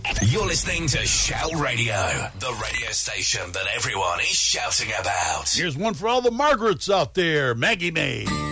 You're listening to Shout Radio, the radio station that everyone is shouting about. Here's one for all the Margarets out there. Maggie May.